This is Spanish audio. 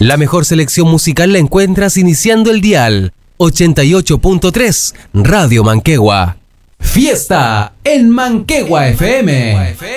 La mejor selección musical la encuentras iniciando el dial 88.3 Radio Manquehue. Fiesta en Manquehue FM.